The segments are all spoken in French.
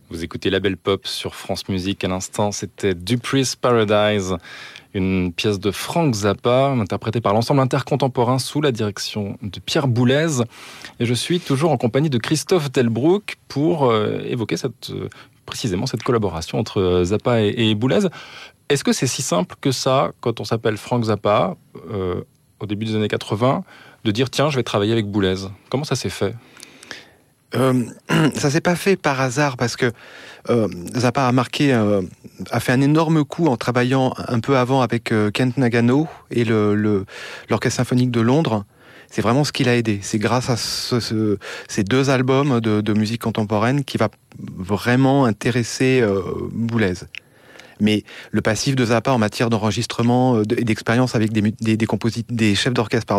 Vous écoutez La Belle Pop sur France Musique. À l'instant, c'était Dupree's Paradise, une pièce de Frank Zappa, interprétée par l'ensemble intercontemporain sous la direction de Pierre Boulez. Et je suis toujours en compagnie de Christophe Delbrück pour évoquer précisément cette collaboration entre Zappa et Boulez. Est-ce que c'est si simple que ça, quand on s'appelle Frank Zappa, au début des années 80, de dire « Tiens, je vais travailler avec Boulez ». Comment ça s'est fait ? Ça s'est pas fait par hasard parce que Zappa a fait un énorme coup en travaillant un peu avant avec Kent Nagano et l'Orchestre Symphonique de Londres. C'est vraiment ce qui l'a aidé. C'est grâce à ces deux albums de musique contemporaine qui va vraiment intéresser Boulez. Mais le passif de Zappa en matière d'enregistrement et d'expérience avec des chefs d'orchestre,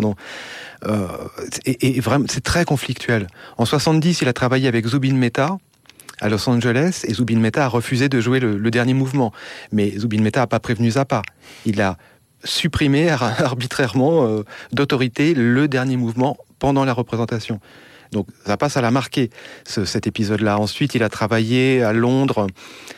c'est très conflictuel. En 70, il a travaillé avec Zubin Mehta à Los Angeles, et Zubin Mehta a refusé de jouer le dernier mouvement. Mais Zubin Mehta n'a pas prévenu Zappa. Il a supprimé arbitrairement d'autorité le dernier mouvement pendant la représentation. Donc Zappa, ça l'a marqué, cet épisode-là. Ensuite, il a travaillé à Londres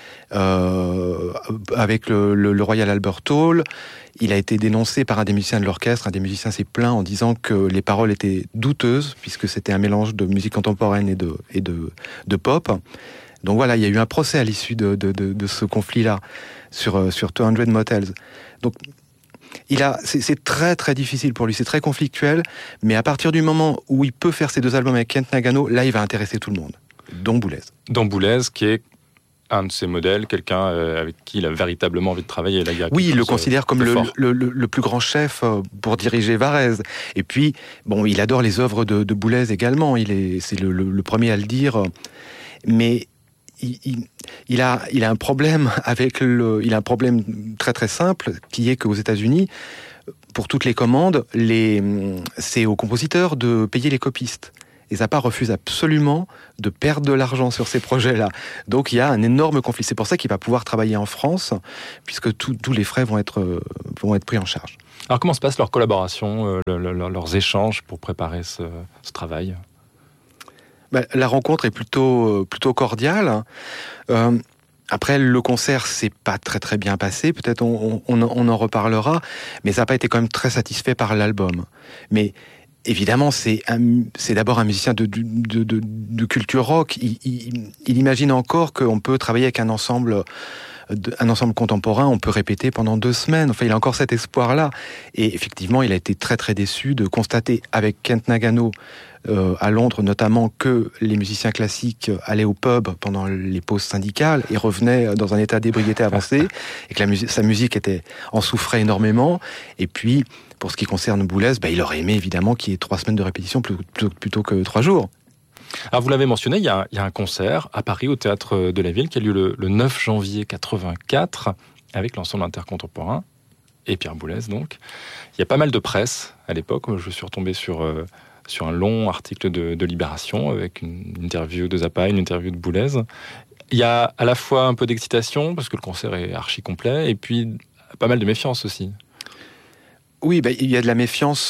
avec le Royal Albert Hall. Il a été dénoncé par un des musiciens de l'orchestre. Un des musiciens s'est plaint en disant que les paroles étaient douteuses, puisque c'était un mélange de musique contemporaine et de pop. Donc voilà, il y a eu un procès à l'issue de ce conflit-là sur 200 Motels. Donc c'est très très difficile pour lui, c'est très conflictuel, mais à partir du moment où il peut faire ces deux albums avec Kent Nagano, là il va intéresser tout le monde, dont Boulez. Dont Boulez, qui est un de ses modèles, quelqu'un avec qui il a véritablement envie de travailler. Oui, il le considère comme le plus grand chef pour diriger Varèse. Et puis, bon, il adore les œuvres de Boulez également. C'est le premier à le dire. Mais il a un problème il a un problème très très simple, qui est qu'aux États-Unis, pour toutes les commandes, c'est aux compositeurs de payer les copistes. Et Zappa refuse absolument de perdre de l'argent sur ces projets-là. Donc il y a un énorme conflit. C'est pour ça qu'il va pouvoir travailler en France, puisque tous les frais vont être pris en charge. Alors comment se passe leur collaboration, leurs échanges pour préparer ce travail ? La rencontre est plutôt cordiale. Après, le concert s'est pas très très bien passé. Peut-être on en reparlera. Mais Zappa était quand même très satisfait par l'album. Mais évidemment, c'est d'abord un musicien de culture rock. Il imagine encore qu'on peut travailler avec un ensemble contemporain, on peut répéter pendant 2 semaines. Enfin, il a encore cet espoir-là. Et effectivement, il a été très très déçu de constater avec Kent Nagano à Londres notamment, que les musiciens classiques allaient au pub pendant les pauses syndicales et revenaient dans un état d'ébriété avancé, et que sa musique en souffrait énormément. Et puis, pour ce qui concerne Boulez, il aurait aimé évidemment qu'il y ait 3 semaines de répétition plutôt que 3 jours. Alors vous l'avez mentionné, il y a un concert à Paris au Théâtre de la Ville qui a lieu le 9 janvier 84 avec l'ensemble intercontemporain et Pierre Boulez donc. Il y a pas mal de presse à l'époque. Je suis retombé sur un long article de Libération avec une interview de Zappa, une interview de Boulez. Il y a à la fois un peu d'excitation parce que le concert est archi complet et puis pas mal de méfiance aussi. Oui, il y a de la méfiance.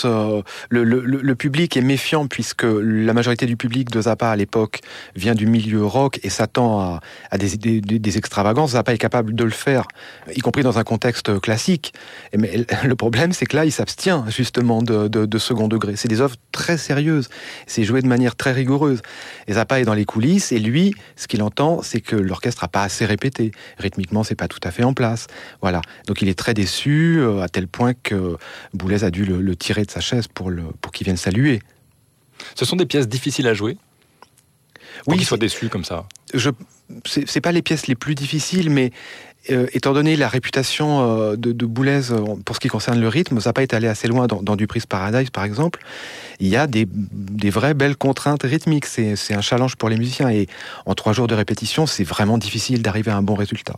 Le public est méfiant puisque la majorité du public de Zappa à l'époque vient du milieu rock et s'attend à des extravagances. Zappa est capable de le faire, y compris dans un contexte classique. Mais le problème, c'est que là, il s'abstient justement de second degré. C'est des œuvres très sérieuses. C'est joué de manière très rigoureuse. Et Zappa est dans les coulisses et lui, ce qu'il entend, c'est que l'orchestre n'a pas assez répété. Rythmiquement, c'est pas tout à fait en place. Voilà. Donc il est très déçu à tel point que Boulez a dû le tirer de sa chaise pour qu'il vienne saluer. Ce sont des pièces difficiles à jouer ? Pour qu'il soit déçu comme ça. C'est pas les pièces les plus difficiles, mais étant donné la réputation de Boulez pour ce qui concerne le rythme, Zappa est allé assez loin dans Dupree's Paradise par exemple. Il y a des vraies belles contraintes rythmiques. C'est un challenge pour les musiciens et en 3 jours de répétition, c'est vraiment difficile d'arriver à un bon résultat.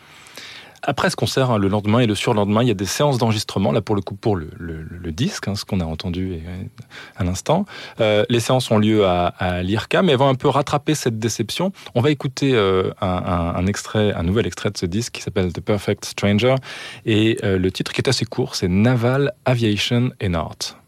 Après ce concert, le lendemain et le surlendemain, il y a des séances d'enregistrement, là pour le coup pour le disque, ce qu'on a entendu à l'instant. Les séances ont lieu à l'IRCA, mais elles vont un peu rattraper cette déception. On va écouter un nouvel extrait de ce disque qui s'appelle The Perfect Stranger, et le titre qui est assez court, c'est Naval Aviation and Art.